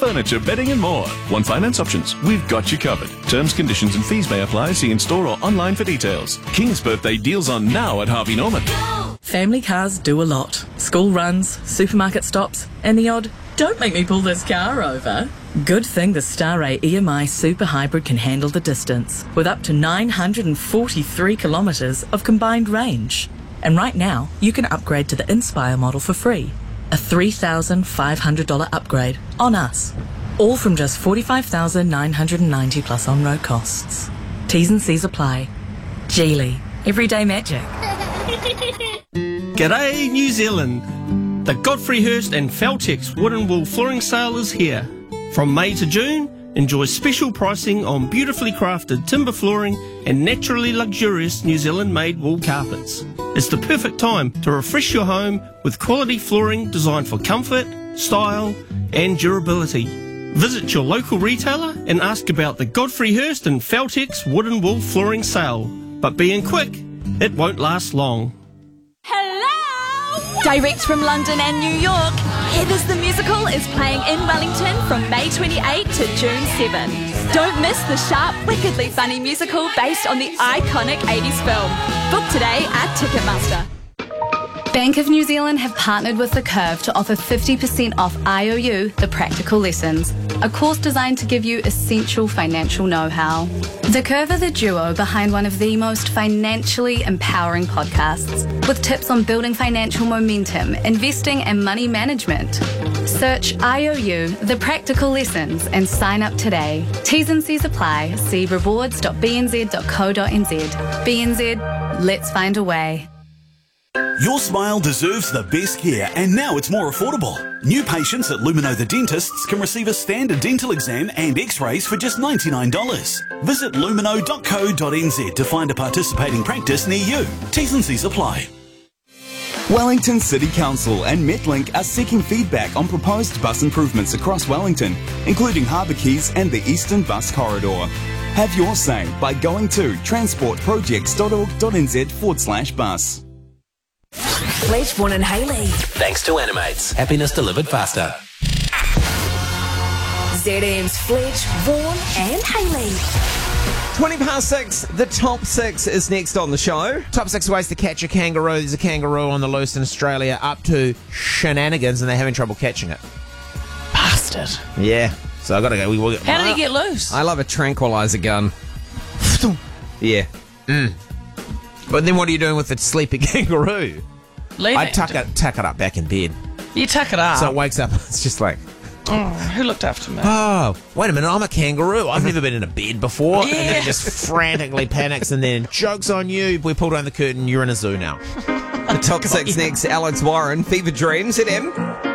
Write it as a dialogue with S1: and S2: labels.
S1: furniture, bedding and more. Want finance options? We've got you covered. Terms, conditions and fees may apply. See in-store or online for details. King's birthday deals on now at Harvey Norman.
S2: Family cars do a lot. School runs, supermarket stops, and the odd, don't make me pull this car over. Good thing the Star-A EMI Super Hybrid can handle the distance, with up to 943 kilometres of combined range. And right now, you can upgrade to the Inspire model for free. A $3,500 upgrade on us. All from just $45,990 plus on-road costs. T's and C's apply. Geely. Everyday magic.
S3: G'day, New Zealand. The Godfrey Hirst and Feltex Wood and Wool Flooring Sale is here. From May to June, enjoy special pricing on beautifully crafted timber flooring and naturally luxurious New Zealand-made wool carpets. It's the perfect time to refresh your home with quality flooring designed for comfort, style and durability. Visit your local retailer and ask about the Godfrey Hirst and Feltex Wood and Wool Flooring Sale. But being quick, it won't last long.
S4: Direct from London and New York, Heathers the Musical is playing in Wellington from May 28 to June 7. Don't miss the sharp, wickedly funny musical based on the iconic 80s film. Book today at Ticketmaster.
S5: Bank of New Zealand have partnered with The Curve to offer 50% off IOU, The Practical Lessons, a course designed to give you essential financial know-how. The Curve are the duo behind one of the most financially empowering podcasts, with tips on building financial momentum, investing and money management. Search IOU, The Practical Lessons and sign up today. T's and C's apply. See rewards.bnz.co.nz. BNZ, let's find a way.
S6: Your smile deserves the best care, and now it's more affordable. New patients at Lumino the Dentists can receive a standard dental exam and x-rays for just $99. Visit lumino.co.nz to find a participating practice near you. T's and C's apply.
S7: Wellington City Council and Metlink are seeking feedback on proposed bus improvements across Wellington, including Harbour Quays and the Eastern Bus Corridor. Have your say by going to transportprojects.org.nz/bus.
S8: Fletch, Vaughan and Hayley.
S9: Thanks to Animates. Happiness delivered faster.
S8: ZM's Fletch, Vaughan and Hayley.
S10: 6:20, the top 6 is next on the show.
S11: Top 6 ways to catch a kangaroo. There's a kangaroo on the loose in Australia up to shenanigans and they're having trouble catching it.
S12: Bastard.
S11: Yeah. So I gotta go.
S12: How did he get loose?
S10: I love a tranquilizer gun. Yeah.
S11: But then what are you doing with the sleepy kangaroo?
S12: Leave
S11: I
S12: it.
S11: tuck it up back in bed.
S12: You tuck it up.
S11: So it wakes up. It's just like,
S12: oh, who looked after me?
S11: oh, wait a minute, I'm a kangaroo. I've never been in a bed before.
S12: Yeah.
S11: And then it just frantically panics and then joke's on you. We pulled down the curtain. You're in a zoo now.
S10: The top 6 next, Alex Warren, Fever Dreams at M.